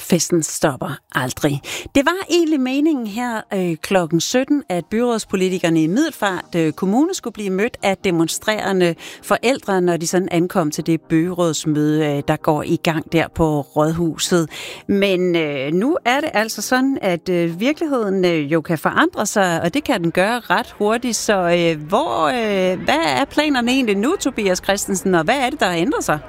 Festen stopper aldrig. Det var egentlig meningen her klokken 17, at byrådspolitikerne i Middelfart Kommune skulle blive mødt af demonstrerende forældre, når de sådan ankom til det byrådsmøde, der går i gang der på Rådhuset. Men nu er det altså sådan, at virkeligheden jo kan forandre sig, og det kan den gøre ret hurtigt. Så hvad er planerne egentlig nu, Tobias Christensen, og hvad er det, der har ændret sig?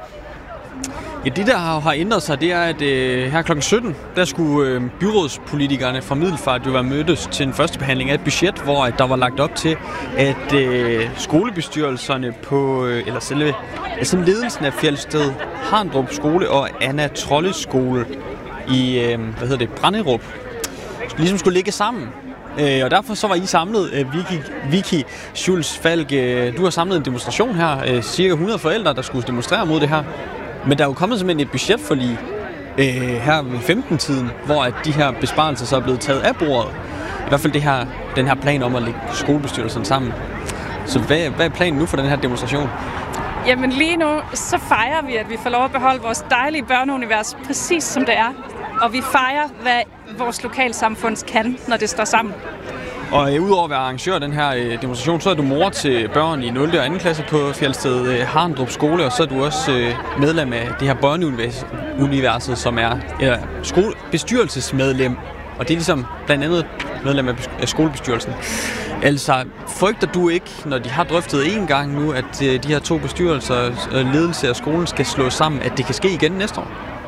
Ja, det der har ændret sig, det er, at her kl. 17, der skulle byrådspolitikerne fra Middelfart jo være mødtes til en første behandling af et budget, hvor der var lagt op til, at skolebestyrelserne på, eller selve ledelsen af Fjeldsted Harndrup Skole og Anna Trolles Skole i, Branderup, ligesom skulle ligge sammen. Og derfor så var I samlet, Vicky Schulz-Falk, du har samlet en demonstration her, cirka 100 forældre, der skulle demonstrere mod det her. Men der er jo kommet simpelthen et budgetforlig her ved 15-tiden, hvor at de her besparelser så er blevet taget af bordet. I hvert fald den her plan om at lægge skolebestyrelsen sammen. Så hvad er planen nu for den her demonstration? Jamen lige nu, så fejrer vi, at vi får lov at beholde vores dejlige børneunivers præcis som det er. Og vi fejrer, hvad vores lokalsamfund kan, når det står sammen. Og udover at være arrangør af den her demonstration, så er du mor til børn i 0. og 2. klasse på Fjeldsted Harndrup Skole, og så er du også medlem af det her børneuniverset, som er bestyrelsesmedlem, og det er ligesom blandt andet medlem af skolebestyrelsen. Altså, frygter du ikke, når de har drøftet en gang nu, at de her to bestyrelser, ledelse af skolen, skal slås sammen, at det kan ske igen næste år?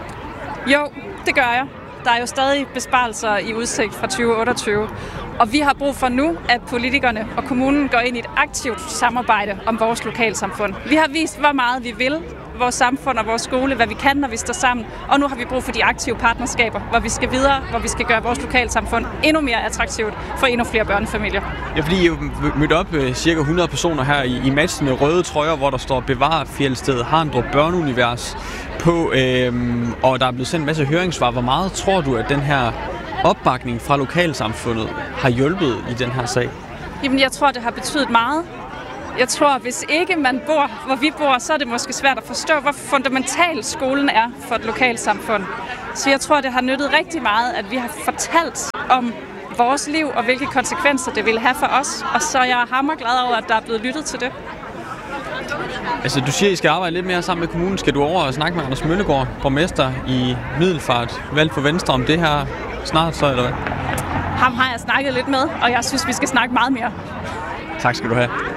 Jo, det gør jeg. Der er jo stadig besparelser i udsigt fra 2028. Og vi har brug for nu, at politikerne og kommunen går ind i et aktivt samarbejde om vores lokalsamfund. Vi har vist, hvor meget vi vil, vores samfund og vores skole, hvad vi kan, når vi står sammen. Og nu har vi brug for de aktive partnerskaber, hvor vi skal videre, hvor vi skal gøre vores lokalsamfund endnu mere attraktivt for endnu flere børnefamilier. Ja, fordi I jo mødte op cirka 100 personer her i matchende røde trøjer, hvor der står Bevar Fjeldsted Harndrup Børneunivers på, og der er blevet sendt en masse høringssvar. Hvor meget tror du, at den her opbakning fra lokalsamfundet har hjulpet i den her sag? Jamen, jeg tror, det har betydet meget. Jeg tror, hvis ikke man bor, hvor vi bor, så er det måske svært at forstå, hvor fundamental skolen er for et lokalsamfund. Så jeg tror, det har nyttet rigtig meget, at vi har fortalt om vores liv og hvilke konsekvenser det vil have for os. Og så er jeg hammerglad over, at der er blevet lyttet til det. Altså, du siger, I skal arbejde lidt mere sammen med kommunen. Skal du over og snakke med Anders Møllegaard, borgmester i Middelfart, valgt for Venstre, om det her snart så, eller hvad? Ham har jeg snakket lidt med, og jeg synes, vi skal snakke meget mere. Tak skal du have.